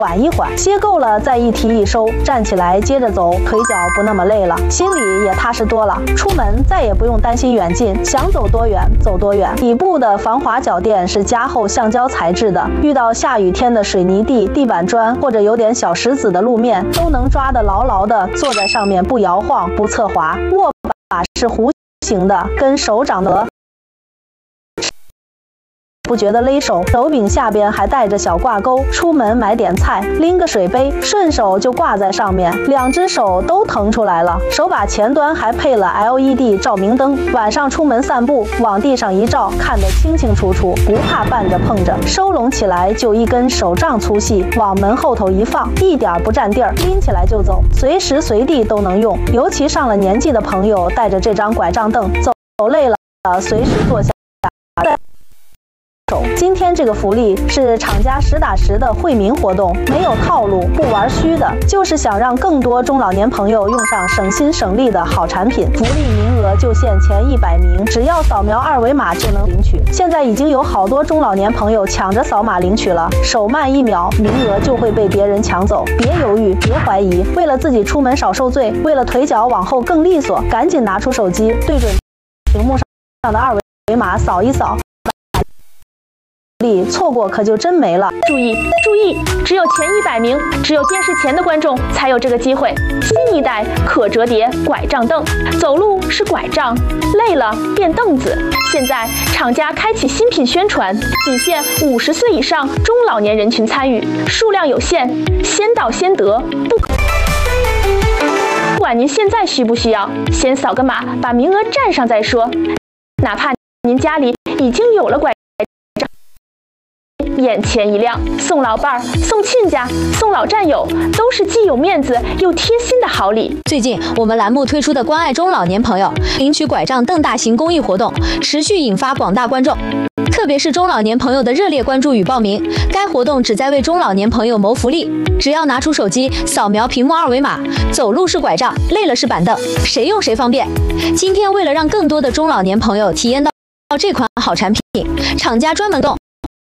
缓一缓，歇够了再一提一收，站起来接着走，腿脚不那么累了，心里也踏实多了。出门再也不用担心远近，想走多远走多远。底部的防滑脚垫是加厚橡胶材质的，遇到下雨天的水泥地、地板砖或者有点小石子的路面，都能抓得牢牢的，坐在上面不摇晃不侧滑。握把是弧形的，跟手掌的不觉得勒手，手柄下边还带着小挂钩。出门买点菜，拎个水杯，顺手就挂在上面，两只手都腾出来了。手把前端还配了 LED 照明灯，晚上出门散步，往地上一照，看得清清楚楚，不怕绊着碰着。收拢起来就一根手杖粗细，往门后头一放，一点不占地儿，拎起来就走，随时随地都能用。尤其上了年纪的朋友，带着这张拐杖凳，走累了随时坐下。今天这个福利是厂家实打实的惠民活动，没有套路，不玩虚的，就是想让更多中老年朋友用上省心省力的好产品。福利名额就限前100名，只要扫描2维码就能领取。现在已经有好多中老年朋友抢着扫码领取了，手慢1秒，名额就会被别人抢走。别犹豫，别怀疑，为了自己出门少受罪，为了腿脚往后更利索，赶紧拿出手机，对准屏幕上的2维码扫一扫。错过可就真没了。 注意注意，只有前100名，只有电视前的观众才有这个机会。新一代可折叠拐杖凳，走路是拐杖，累了变凳子。现在厂家开启新品宣传，仅限50岁以上中老年人群参与，数量有限，先到先得，不管您现在需不需要，先扫个码，把名额占上再说。哪怕您家里已经有了拐杖，眼前一亮，送老伴儿、送亲家、送老战友，都是既有面子又贴心的好礼。 最近我们栏目推出的关爱中老年朋友领取拐杖凳大型公益活动，持续引发广大观众，特别是中老年朋友的热烈关注与报名。该活动旨在为中老年朋友谋福利，只要拿出手机扫描屏幕2维码，走路是拐杖，累了是板凳，谁用谁方便。今天为了让更多的中老年朋友体验到这款好产品，厂家专门动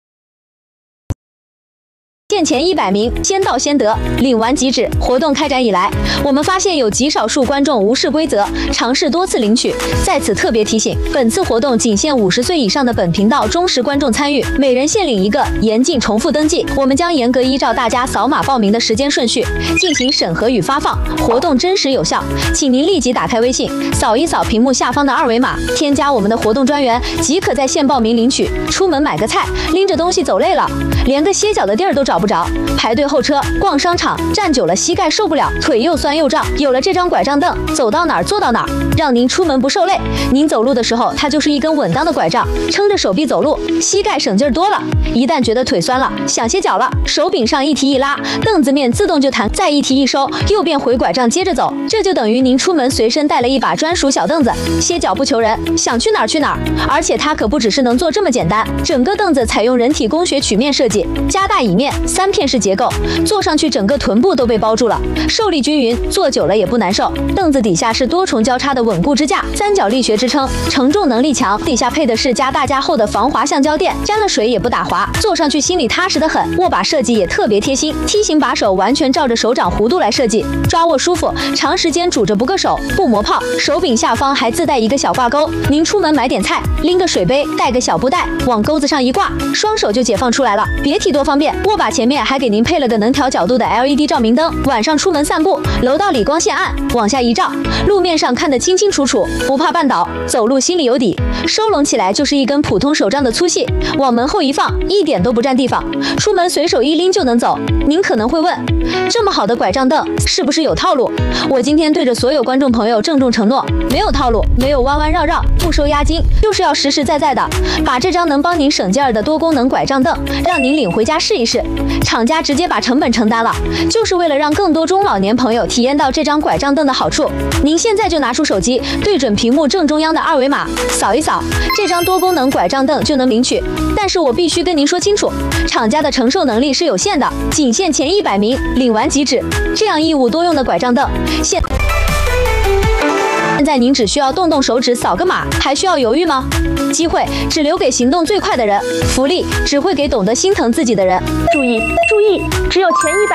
限前100名，先到先得，领完即止。活动开展以来，我们发现有极少数观众无视规则，尝试多次领取。在此特别提醒，本次活动仅限50岁以上的本频道忠实观众参与，每人限领1个，严禁重复登记。我们将严格依照大家扫码报名的时间顺序进行审核与发放，活动真实有效。请您立即打开微信，扫一扫屏幕下方的2维码，添加我们的活动专员，即可在线报名领取。出门买个菜，拎着东西走累了，连个歇脚的地儿都找不着，排队候车、逛商场，站久了膝盖受不了，腿又酸又胀。有了这张拐杖凳，走到哪儿坐到哪儿，让您出门不受累。您走路的时候，它就是一根稳当的拐杖，撑着手臂走路，膝盖省劲儿多了。一旦觉得腿酸了，想歇脚了，手柄上一提一拉，凳子面自动就弹，再一提一收，又变回拐杖接着走。这就等于您出门随身带了一把专属小凳子，歇脚不求人，想去哪儿去哪儿。而且它可不只是能做这么简单，整个凳子采用人体工学曲面设计，加大椅面，3片式结构，坐上去整个臀部都被包住了，受力均匀，坐久了也不难受。凳子底下是多重交叉的稳固支架，三角力学支撑，承重能力强。底下配的是加大加厚的防滑橡胶垫，沾了水也不打滑，坐上去心里踏实得很。握把设计也特别贴心，梯形把手完全照着手掌弧度来设计，抓握舒服，长时间拄着不硌手，不磨泡。手柄下方还自带一个小挂钩，您出门买点菜，拎个水杯，带个小布袋，往钩子上一挂，双手就解放出来了，别提多方便。握把前面还给您配了个能调角度的 LED 照明灯，晚上出门散步，楼道里光线暗，往下一照，路面上看得清清楚楚，不怕绊倒，走路心里有底。收拢起来就是一根普通手杖的粗细，往门后一放，一点都不占地方，出门随手一拎就能走。您可能会问，这么好的拐杖凳是不是有套路？我今天对着所有观众朋友郑重承诺，没有套路，没有弯弯绕绕，不收押金，就是要实实在在的把这张能帮您省劲儿的多功能拐杖凳让您领回家试一试。厂家直接把成本承担了，就是为了让更多中老年朋友体验到这张拐杖凳的好处。您现在就拿出手机，对准屏幕正中央的2维码，扫一扫，这张多功能拐杖凳就能领取。但是我必须跟您说清楚，厂家的承受能力是有限的，仅限前100名，领完即止。这样一物多用的拐杖凳，现在您只需要动动手指扫个码，还需要犹豫吗？机会只留给行动最快的人，福利只会给懂得心疼自己的人。 注意注意，只有前100